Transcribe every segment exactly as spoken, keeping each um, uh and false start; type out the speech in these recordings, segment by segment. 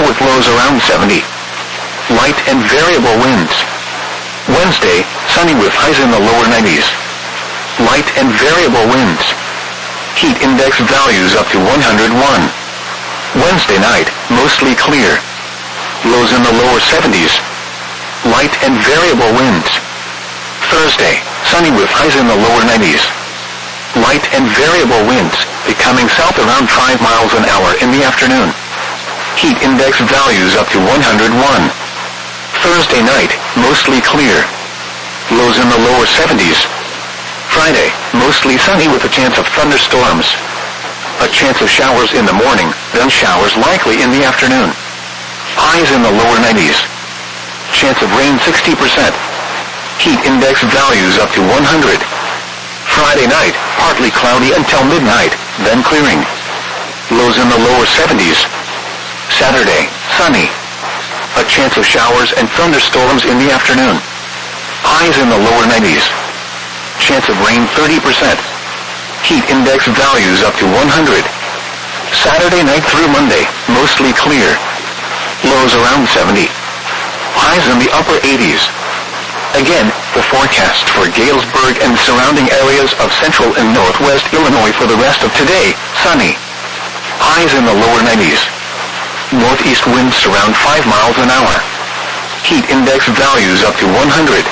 clear with lows around seventy. Light and variable winds. Wednesday, sunny with highs in the lower nineties. Light and variable winds. Heat index values up to one hundred one. Wednesday night, mostly clear. Lows in the lower seventies. Light and variable winds. Thursday, sunny with highs in the lower nineties. Light and variable winds, becoming south around five miles an hour in the afternoon. Heat index values up to one hundred one. Thursday night, mostly clear. Lows in the lower seventies. Friday, mostly sunny with a chance of thunderstorms. A chance of showers in the morning, then showers likely in the afternoon. Highs in the lower nineties. Chance of rain sixty percent. Heat index values up to one hundred. Friday night, partly cloudy until midnight, then clearing. Lows in the lower seventies. Saturday, sunny. A chance of showers and thunderstorms in the afternoon. Highs in the lower nineties. Chance of rain thirty percent. Heat index values up to one hundred. Saturday night through Monday, mostly clear. Lows around seventy. Highs in the upper eighties. Again, the forecast for Galesburg and surrounding areas of central and northwest Illinois for the rest of today, sunny. Highs in the lower nineties. Northeast winds around five miles an hour. Heat index values up to one hundred.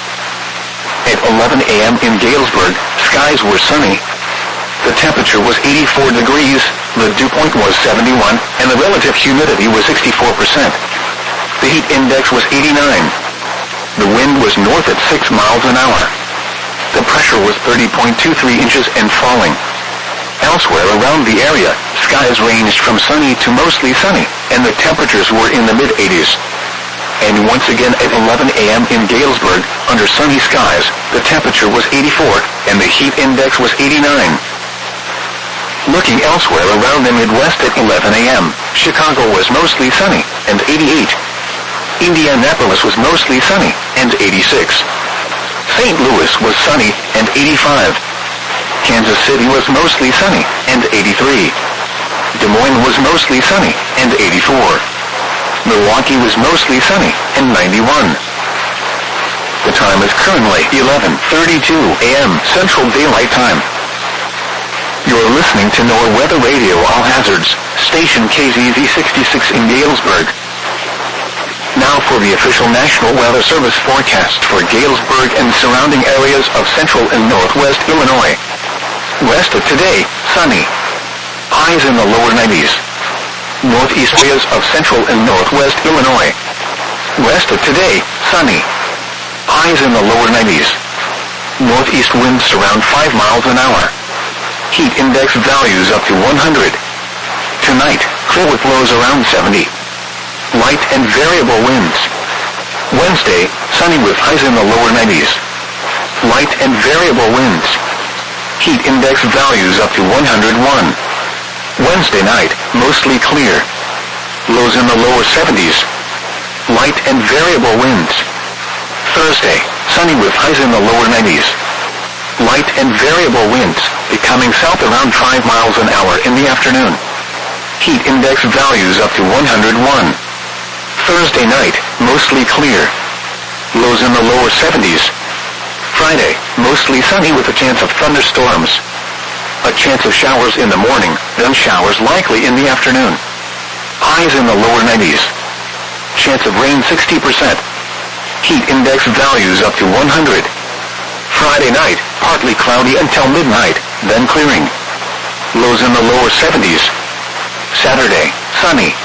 At eleven a.m. in Galesburg, skies were sunny. The temperature was eighty-four degrees, the dew point was seventy-one, and the relative humidity was sixty-four percent. The heat index was eighty-nine. The wind was north at six miles an hour. The pressure was thirty point two three inches and falling. Elsewhere around the area, skies ranged from sunny to mostly sunny, and the temperatures were in the mid-eighties. And once again at eleven a.m. in Galesburg, under sunny skies, the temperature was eighty-four, and the heat index was eighty-nine. Looking elsewhere around the Midwest at eleven a.m., Chicago was mostly sunny, and eighty-eight. Indianapolis was mostly sunny, and eighty-six. Saint Louis was sunny, and eighty-five. Kansas City was mostly sunny, and eighty-three. Des Moines was mostly sunny, and eighty-four. Milwaukee was mostly sunny, and ninety-one. The time is currently eleven thirty-two a.m. Central Daylight Time. You're listening to NOAA Weather Radio All Hazards, station K Z Z sixty-six in Galesburg. Now for the official National Weather Service forecast for Galesburg and surrounding areas of central and northwest Illinois. Rest of today, sunny. Highs in the lower nineties. Northeast areas of central and northwest Illinois. Rest of today, sunny. Highs in the lower nineties. Northeast winds around five miles an hour. Heat index values up to one hundred. Tonight, clear with lows around seventy. Light and variable winds. Wednesday, sunny with highs in the lower nineties. Light and variable winds. Heat index values up to one hundred one. Wednesday night, mostly clear. Lows in the lower seventies. Light and variable winds. Thursday, sunny with highs in the lower nineties. Light and variable winds, becoming south around five miles an hour in the afternoon. Heat index values up to one hundred one. Thursday night, mostly clear. Lows in the lower seventies. Friday, mostly sunny with a chance of thunderstorms. A chance of showers in the morning, then showers likely in the afternoon. Highs in the lower nineties. Chance of rain sixty percent. Heat index values up to one hundred. Friday night, partly cloudy until midnight, then clearing. Lows in the lower seventies. Saturday, sunny.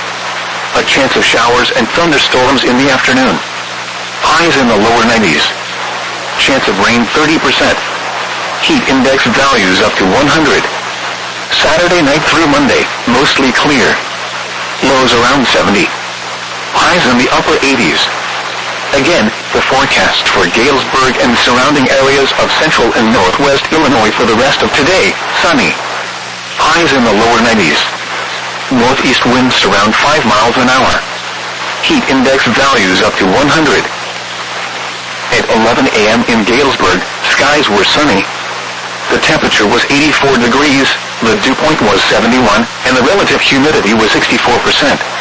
A chance of showers and thunderstorms in the afternoon. Highs in the lower nineties. Chance of rain thirty percent. Heat index values up to one hundred. Saturday night through Monday, mostly clear. Lows around seventy. Highs in the upper eighties. Again, the forecast for Galesburg and surrounding areas of central and northwest Illinois for the rest of today, sunny. Highs in the lower nineties. Northeast winds around five miles an hour. Heat index values up to one hundred. At eleven a.m. in Galesburg, skies were sunny. The temperature was eighty-four degrees, the dew point was seventy-one, and the relative humidity was sixty-four percent.